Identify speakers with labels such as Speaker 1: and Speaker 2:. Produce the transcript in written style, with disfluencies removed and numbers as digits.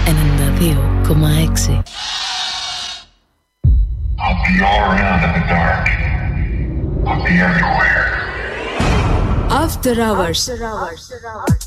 Speaker 1: 92,6.
Speaker 2: I'll be all around in the dark. I'll be everywhere.
Speaker 1: After hours.